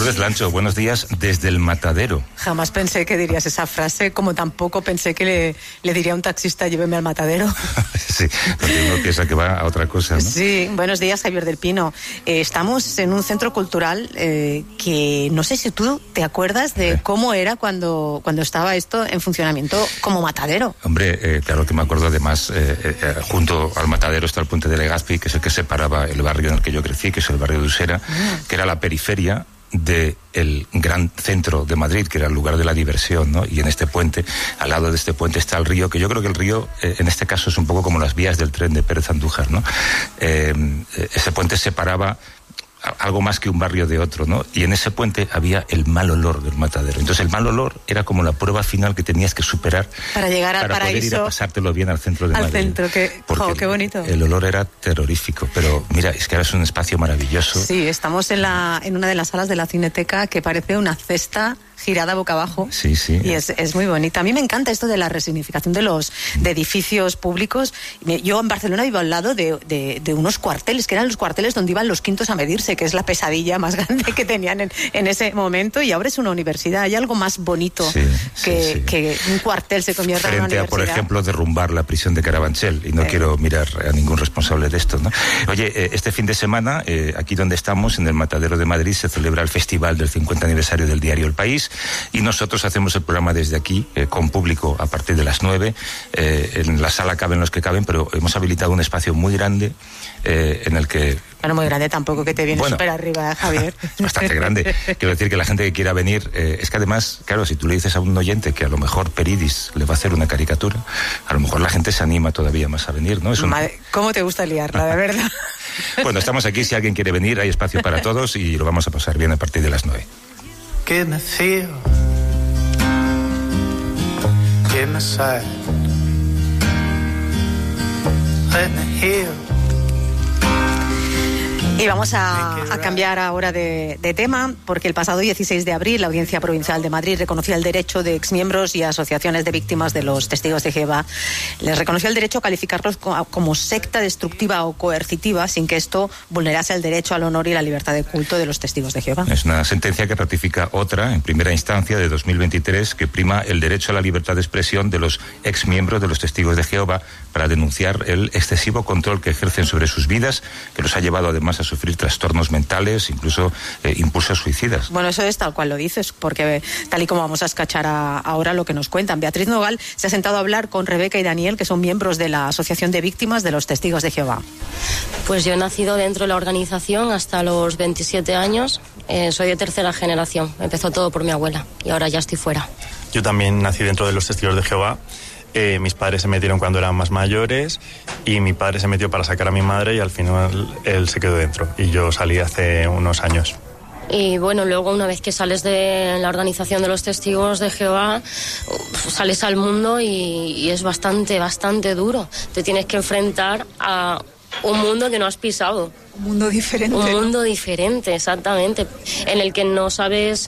Lourdes Lancho, buenos días desde el matadero. Jamás pensé que dirías esa frase, como tampoco pensé que le diría a un taxista lléveme al matadero. Sí, porque uno piensa que va a otra cosa, ¿no? Sí, buenos días, Javier del Pino. Estamos en un centro cultural que no sé si tú te acuerdas de cómo era cuando estaba esto en funcionamiento como matadero. Hombre, claro que me acuerdo. Además, junto al matadero está el puente de Legazpi, que es el que separaba el barrio en el que yo crecí, que es el barrio de Usera, que era la periferia del gran centro de Madrid, que era el lugar de la diversión, ¿no? Y en este puente, al lado de este puente está el río, que yo creo que el río, en este caso, es un poco como las vías del tren de Pérez Andújar, ¿no? Ese puente separaba algo más que un barrio de otro, ¿no? Y en ese puente había el mal olor del matadero. Entonces el mal olor era como la prueba final que tenías que superar para llegar al paraíso, poder ir a pasártelo bien al centro de Madrid. Al centro, qué bonito. El olor era terrorífico, pero mira, es que ahora es un espacio maravilloso. Sí, estamos en una de las salas de la Cineteca que parece una cesta girada boca abajo. Sí, sí. Y es muy bonita. A mí me encanta esto de la resignificación de edificios públicos. Yo en Barcelona vivo al lado de unos cuarteles, que eran los cuarteles donde iban los quintos a medirse, que es la pesadilla más grande que tenían en ese momento, y ahora es una universidad. Hay algo más bonito que un cuartel se convierta en una universidad. Frente a, por ejemplo, derrumbar la prisión de Carabanchel, y no quiero mirar a ningún responsable de esto, ¿no? Oye, este fin de semana, aquí donde estamos, en el Matadero de Madrid, se celebra el festival del 50 aniversario del diario El País, y nosotros hacemos el programa desde aquí, con público a partir de las 9. En la sala caben los que caben, pero hemos habilitado un espacio muy grande en el que... Bueno, muy grande tampoco, que te vienes súper arriba, Javier. Es bastante grande. Quiero decir que la gente que quiera venir, es que además, claro, si tú le dices a un oyente que a lo mejor Peridis le va a hacer una caricatura, a lo mejor la gente se anima todavía más a venir, ¿no? Madre, ¿cómo te gusta liarla, de verdad? Bueno, estamos aquí, si alguien quiere venir, hay espacio para todos y lo vamos a pasar bien a partir de las 9. Give me feel, give me sight, let me heal. Y vamos a cambiar ahora de tema, porque el pasado 16 de abril la Audiencia Provincial de Madrid reconoció el derecho de exmiembros y asociaciones de víctimas de los Testigos de Jehová. Les reconoció el derecho a calificarlos como secta destructiva o coercitiva, sin que esto vulnerase el derecho al honor y la libertad de culto de los Testigos de Jehová. Es una sentencia que ratifica otra, en primera instancia, de 2023, que prima el derecho a la libertad de expresión de los exmiembros de los Testigos de Jehová para denunciar el excesivo control que ejercen sobre sus vidas, que los ha llevado además a sufrir trastornos mentales, incluso impulsos suicidas. Bueno, eso es tal cual lo dices, porque tal y como vamos a escuchar ahora lo que nos cuentan. Beatriz Nogal se ha sentado a hablar con Rebeca y Daniel, que son miembros de la Asociación de Víctimas de los Testigos de Jehová. Pues yo he nacido dentro de la organización hasta los 27 años. Soy de tercera generación. Empezó todo por mi abuela y ahora ya estoy fuera. Yo también nací dentro de los Testigos de Jehová. Mis padres se metieron cuando eran más mayores y mi padre se metió para sacar a mi madre y al final él se quedó dentro y yo salí hace unos años. Y bueno, luego una vez que sales de la organización de los Testigos de Jehová, sales al mundo y es bastante duro. Te tienes que enfrentar a un mundo que no has pisado. Un mundo diferente. Un mundo diferente, exactamente, en el que no sabes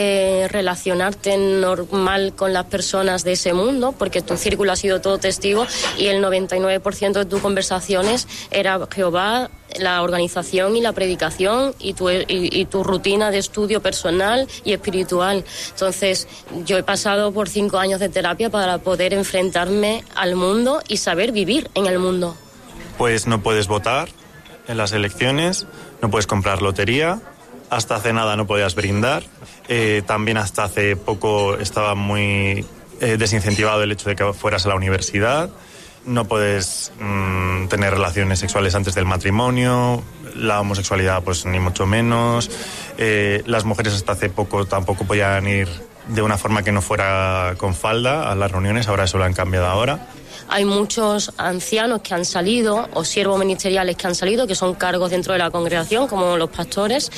relacionarte normal con las personas de ese mundo, porque tu círculo ha sido todo testigo y el 99% de tus conversaciones era Jehová, la organización y la predicación y tu rutina de estudio personal y espiritual. Entonces, yo he pasado por 5 años de terapia para poder enfrentarme al mundo y saber vivir en el mundo. Pues no puedes votar en las elecciones, no puedes comprar lotería, hasta hace nada no podías brindar, también hasta hace poco estaba muy desincentivado el hecho de que fueras a la universidad, no puedes tener relaciones sexuales antes del matrimonio, la homosexualidad pues ni mucho menos, las mujeres hasta hace poco tampoco podían ir de una forma que no fuera con falda a las reuniones, ahora eso lo han cambiado ahora. Hay muchos ancianos que han salido, o siervos ministeriales que han salido, que son cargos dentro de la congregación, como los pastores,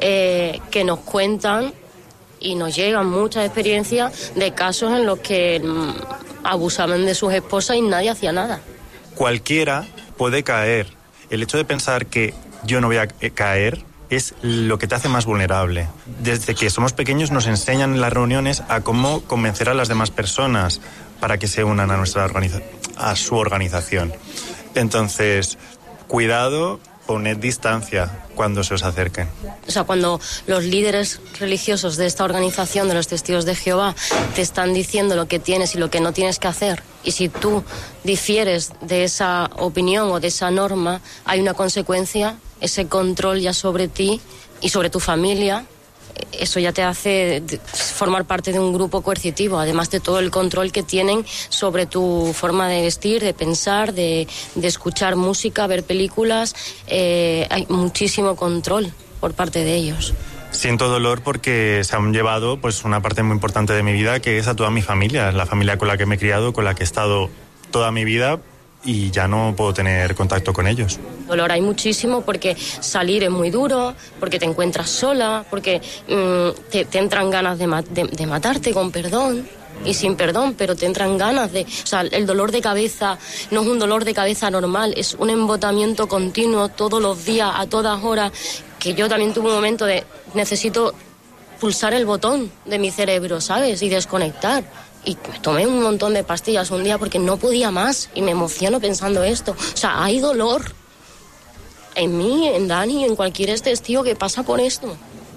que nos cuentan y nos llegan muchas experiencias de casos en los que abusaban de sus esposas y nadie hacía nada. Cualquiera puede caer. El hecho de pensar que yo no voy a caer es lo que te hace más vulnerable. Desde que somos pequeños nos enseñan en las reuniones a cómo convencer a las demás personas para que se unan a su organización. Entonces, cuidado poned distancia cuando se os acerquen. O sea, cuando los líderes religiosos de esta organización de los Testigos de Jehová te están diciendo lo que tienes y lo que no tienes que hacer, y si tú difieres de esa opinión o de esa norma, hay una consecuencia, ese control ya sobre ti y sobre tu familia. Eso ya te hace formar parte de un grupo coercitivo, además de todo el control que tienen sobre tu forma de vestir, de pensar, de escuchar música, ver películas. Hay muchísimo control por parte de ellos. Siento dolor porque se han llevado pues una parte muy importante de mi vida, que es a toda mi familia, la familia con la que me he criado, con la que he estado toda mi vida, y ya no puedo tener contacto con ellos. Dolor hay muchísimo porque salir es muy duro, porque te encuentras sola, porque te entran ganas de matarte con perdón y sin perdón, pero te entran ganas de... O sea, el dolor de cabeza no es un dolor de cabeza normal, es un embotamiento continuo todos los días, a todas horas, que yo también tuve un momento de necesito pulsar el botón de mi cerebro, ¿sabes? Y desconectar. Y me tomé un montón de pastillas un día porque no podía más y me emociono pensando esto. O sea, hay dolor en mí, en Dani, en cualquier testigo que pasa por esto.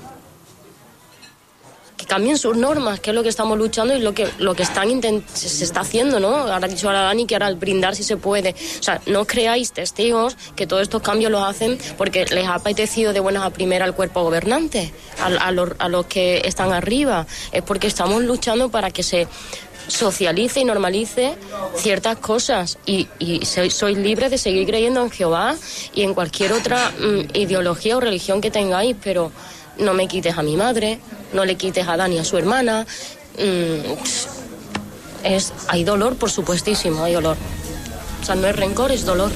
Que cambien sus normas, que es lo que estamos luchando y lo que se está haciendo, ¿no? Ahora ha dicho a Dani que ahora al brindar si se puede. O sea, no creáis, testigos, que todos estos cambios los hacen porque les ha apetecido de buenas a primeras al cuerpo gobernante, a los que están arriba. Es porque estamos luchando para que se socialice y normalice ciertas cosas y sois libres de seguir creyendo en Jehová y en cualquier otra ideología o religión que tengáis, pero no me quites a mi madre, no le quites a Dani a su hermana. Hay dolor, por supuestísimo, hay dolor. O sea, no es rencor, es dolor.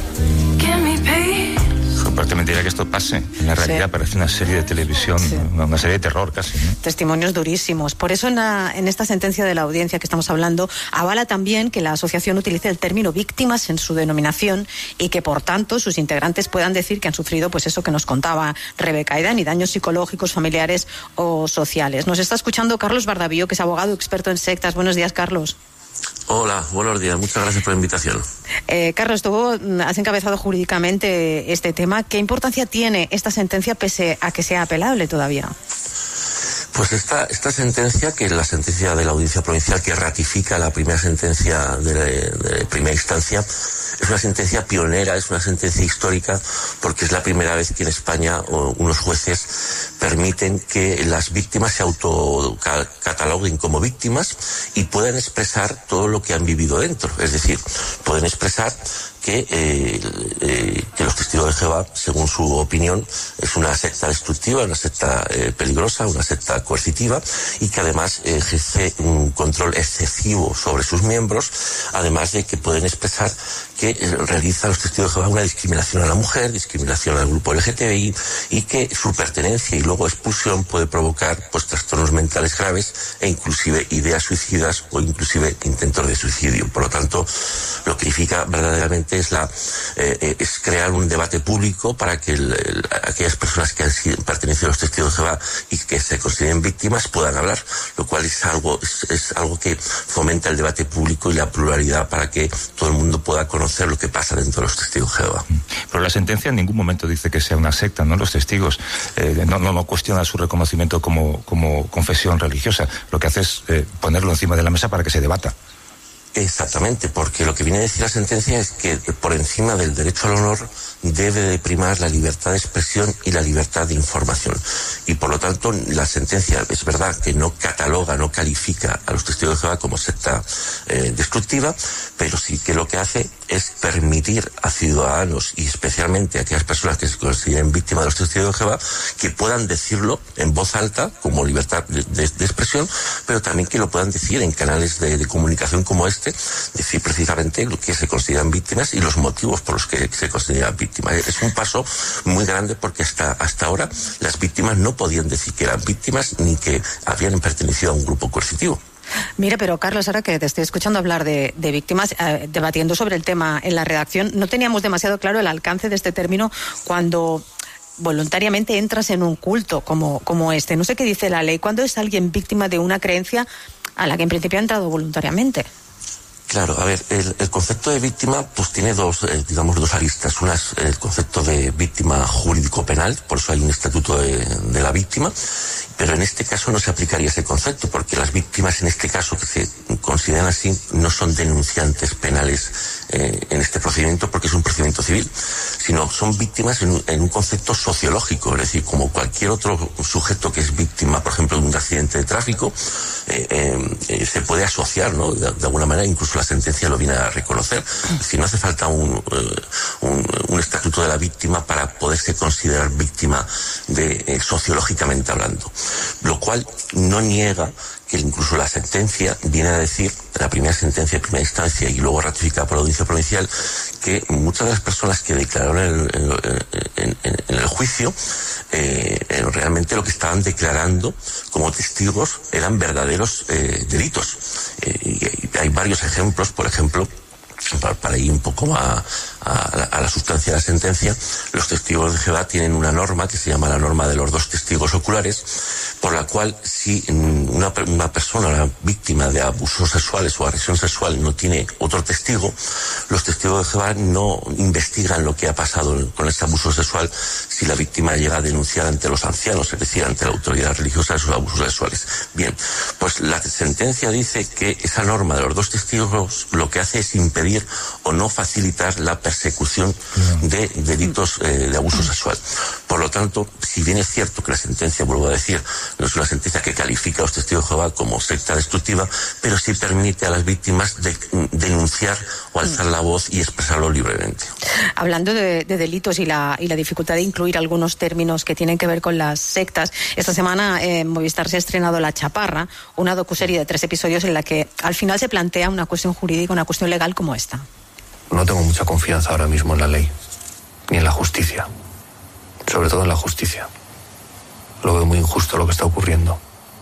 Aparte mentira que esto pase. En la realidad parece una serie de televisión, una serie de terror casi, ¿no? Testimonios durísimos. Por eso en esta sentencia de la audiencia que estamos hablando, avala también que la asociación utilice el término víctimas en su denominación y que, por tanto, sus integrantes puedan decir que han sufrido pues eso que nos contaba Rebeca y Dani, daños psicológicos, familiares o sociales. Nos está escuchando Carlos Bardavío, que es abogado experto en sectas. Buenos días, Carlos. Hola, buenos días. Muchas gracias por la invitación. Carlos, tú has encabezado jurídicamente este tema. ¿Qué importancia tiene esta sentencia pese a que sea apelable todavía? Pues esta sentencia, que es la sentencia de la Audiencia Provincial que ratifica la primera sentencia de primera instancia, es una sentencia pionera, es una sentencia histórica, porque es la primera vez que en España unos jueces permiten que las víctimas se autocataloguen como víctimas y puedan expresar todo lo que han vivido dentro. Es decir, pueden expresar que los testigos de Jehová, según su opinión, es una secta destructiva, una secta peligrosa, una secta coercitiva, y que además ejerce un control excesivo sobre sus miembros, además de que pueden expresar que realizan los testigos de Jehová una discriminación a la mujer, discriminación al grupo LGTBI, y que su pertenencia y luego expulsión puede provocar pues trastornos mentales graves e inclusive ideas suicidas o inclusive intentos de suicidio. Por lo tanto, lo que significa verdaderamente es crear un debate público para que aquellas personas que han pertenecido a los testigos de Jehová y que se consideren víctimas puedan hablar, lo cual es algo que fomenta el debate público y la pluralidad para que todo el mundo pueda conocer lo que pasa dentro de los testigos de Jehová. Pero la sentencia en ningún momento dice que sea una secta, ¿no? Los testigos no cuestiona su reconocimiento como confesión religiosa. Lo que hace es ponerlo encima de la mesa para que se debata. Exactamente, porque lo que viene a decir la sentencia es que por encima del derecho al honor debe de primar la libertad de expresión y la libertad de información. Y por lo tanto, la sentencia es verdad que no cataloga, no califica a los testigos de Jehová como secta destructiva, pero sí que lo que hace es permitir a ciudadanos y especialmente a aquellas personas que se consideren víctimas de los testigos de Jehová que puedan decirlo en voz alta como libertad de expresión, pero también que lo puedan decir en canales de comunicación como decir precisamente lo que se consideran víctimas y los motivos por los que se consideran víctimas. Es un paso muy grande porque hasta ahora las víctimas no podían decir que eran víctimas ni que habían pertenecido a un grupo coercitivo. Mira, pero Carlos, ahora que te estoy escuchando hablar de víctimas, debatiendo sobre el tema en la redacción, no teníamos demasiado claro el alcance de este término cuando voluntariamente entras en un culto como este. No sé qué dice la ley. ¿Cuándo es alguien víctima de una creencia a la que en principio ha entrado voluntariamente? Claro, a ver, el concepto de víctima pues tiene dos aristas. Una es el concepto de víctima jurídico-penal, por eso hay un estatuto de la víctima, pero en este caso no se aplicaría ese concepto, porque las víctimas en este caso, que se consideran así, no son denunciantes penales en este procedimiento, porque es un procedimiento civil, sino son víctimas en un concepto sociológico, es decir, como cualquier otro sujeto que es víctima, por ejemplo, de un accidente de tráfico, se puede asociar, ¿no? De alguna manera, incluso la sentencia lo viene a reconocer. Si no hace falta un estatuto de la víctima para poderse considerar víctima sociológicamente hablando. Lo cual no niega que incluso la sentencia viene a decir, la primera sentencia de primera instancia y luego ratificada por la audiencia provincial, que muchas de las personas que declararon en el juicio realmente lo que estaban declarando como testigos eran verdaderos delitos. Y hay varios ejemplos, por ejemplo, para ir un poco a la sustancia de la sentencia, los testigos de Jehová tienen una norma que se llama la norma de los 2 testigos oculares, por la cual si una persona, una víctima de abusos sexuales o agresión sexual no tiene otro testigo, los testigos de Jehová no investigan lo que ha pasado con ese abuso sexual si la víctima llega a denunciar ante los ancianos, es decir, ante la autoridad religiosa de sus abusos sexuales. Bien, pues la sentencia dice que esa norma de los 2 testigos lo que hace es impedir o no facilitar la persecución de delitos de abuso sexual. Por lo tanto, si bien es cierto que la sentencia, vuelvo a decir, no es una sentencia que califica a los testigos de Jehová como secta destructiva, pero sí permite a las víctimas denunciar o alzar la voz y expresarlo libremente. Hablando de delitos y la dificultad de incluir algunos términos que tienen que ver con las sectas, esta semana en Movistar se ha estrenado La Chaparra, una docuserie de 3 episodios en la que al final se plantea una cuestión jurídica, una cuestión legal como esta. No tengo mucha confianza ahora mismo en la ley, ni en la justicia, sobre todo en la justicia. Lo veo muy injusto lo que está ocurriendo.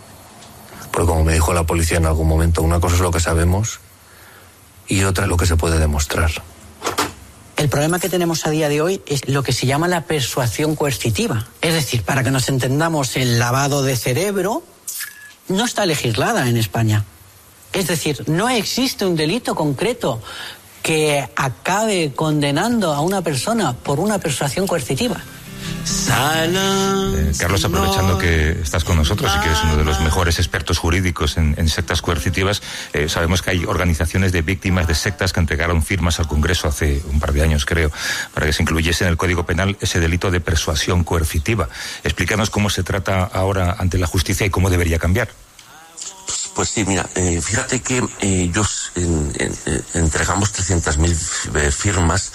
Porque como me dijo la policía en algún momento, una cosa es lo que sabemos y otra es lo que se puede demostrar. El problema que tenemos a día de hoy es lo que se llama la persuasión coercitiva. Es decir, para que nos entendamos, el lavado de cerebro no está legislada en España. Es decir, no existe un delito concreto que acabe condenando a una persona por una persuasión coercitiva. Carlos, aprovechando que estás con nosotros y que eres uno de los mejores expertos jurídicos en sectas coercitivas, sabemos que hay organizaciones de víctimas de sectas que entregaron firmas al Congreso hace un par de años, creo, para que se incluyese en el Código Penal ese delito de persuasión coercitiva. Explícanos cómo se trata ahora ante la justicia y cómo debería cambiar. Pues sí, mira, fíjate que ellos entregamos 300.000 firmas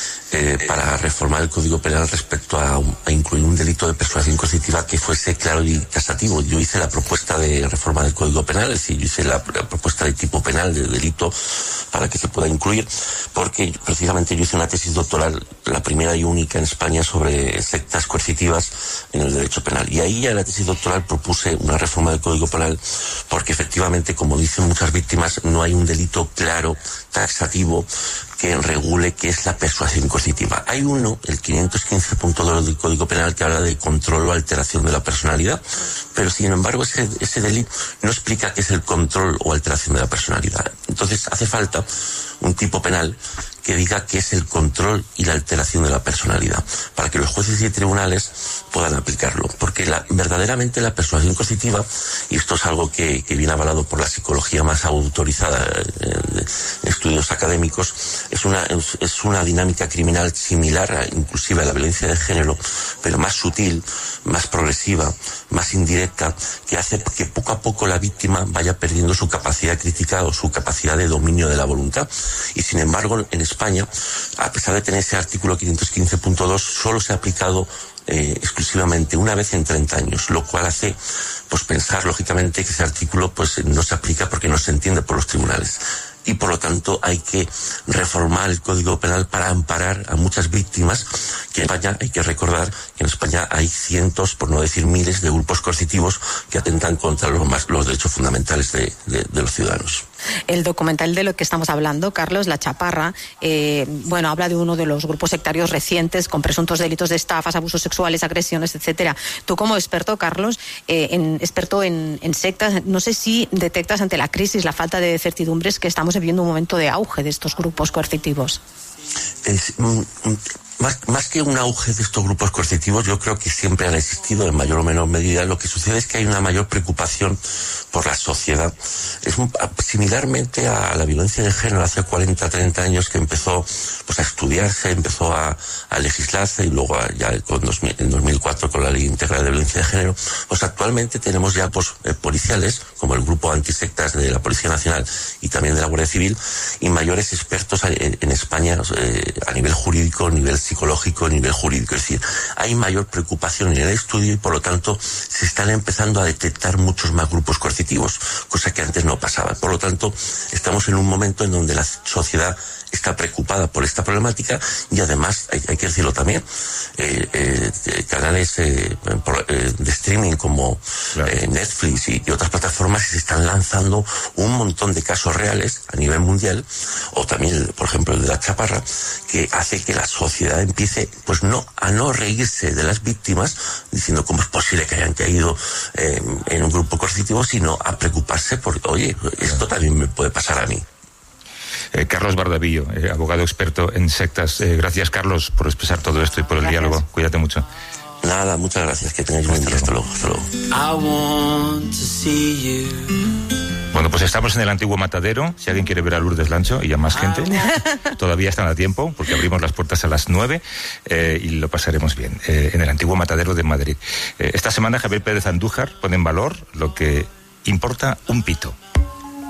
para reformar el Código Penal respecto a incluir un delito de persuasión coercitiva que fuese claro y taxativo. Yo hice la propuesta de reforma del Código Penal, es decir, yo hice la propuesta de tipo penal, de delito, para que se pueda incluir, porque precisamente yo hice una tesis doctoral, la primera y única en España, sobre sectas coercitivas en el derecho penal. Y ahí ya en la tesis doctoral propuse una reforma del Código Penal, porque efectivamente, como dicen muchas víctimas, no hay un delito claro, taxativo, que regule qué es la persuasión coercitiva. Hay uno, el 515.2 del Código Penal, que habla de control o alteración de la personalidad, pero sin embargo ese delito no explica qué es el control o alteración de la personalidad. Entonces hace falta un tipo penal que diga qué es el control y la alteración de la personalidad, para que los jueces y tribunales puedan aplicarlo. Porque verdaderamente la persuasión coercitiva, y esto es algo que viene avalado por la psicología más autorizada en estudios académicos, es una dinámica criminal similar inclusive a la violencia de género, pero más sutil, más progresiva, más indirecta, que hace que poco a poco la víctima vaya perdiendo su capacidad crítica o su capacidad de dominio de la voluntad. Y sin embargo, en España, a pesar de tener ese artículo 515.2, solo se ha aplicado exclusivamente una vez en 30 años, lo cual hace pues pensar lógicamente que ese artículo pues no se aplica porque no se entiende por los tribunales. Y por lo tanto hay que reformar el Código Penal para amparar a muchas víctimas, que en España hay que recordar que en España hay cientos, por no decir miles, de grupos coercitivos que atentan contra los derechos fundamentales de los ciudadanos. El documental de lo que estamos hablando, Carlos, La Chaparra, habla de uno de los grupos sectarios recientes con presuntos delitos de estafas, abusos sexuales, agresiones, etcétera. Tú como experto, Carlos, experto en sectas, no sé si detectas ante la crisis, la falta de certidumbres, que estamos viviendo un momento de auge de estos grupos coercitivos. Más que un auge de estos grupos coercitivos, yo creo que siempre han existido en mayor o menor medida. Lo que sucede es que hay una mayor preocupación por la sociedad. Es similarmente a la violencia de género hace 40, 30 años, que empezó pues a estudiarse, empezó a legislarse, y luego en 2004 con la Ley Integral de Violencia de Género. Pues actualmente tenemos ya policiales, como el grupo antisectas de la Policía Nacional y también de la Guardia Civil, y mayores expertos en España a nivel jurídico, a nivel psicológico, a nivel jurídico. Es decir, hay mayor preocupación en el estudio y por lo tanto se están empezando a detectar muchos más grupos coercitivos, cosa que antes no pasaba. Por lo tanto, estamos en un momento en donde la sociedad está preocupada por esta problemática, y además, hay que decirlo también, canales de streaming como Netflix y otras plataformas se están lanzando un montón de casos reales a nivel mundial, o también, por ejemplo, el de La Chaparra, que hace que la sociedad empiece a no reírse de las víctimas, diciendo cómo es posible que hayan caído en un grupo coercitivo, sino a preocuparse porque, oye, esto también me puede pasar a mí. Carlos Bardavillo, abogado experto en sectas. Gracias, Carlos, por expresar todo esto y por el diálogo. Cuídate mucho. Nada, muchas gracias. Que tengáis buen día. Hasta luego. Bueno, pues estamos en el antiguo matadero. Si alguien quiere ver a Lourdes Lancho y a más gente, todavía están a tiempo, porque abrimos las puertas a las 9 y lo pasaremos bien. En el antiguo matadero de Madrid. Esta semana Javier Pérez Andújar pone en valor lo que importa un pito.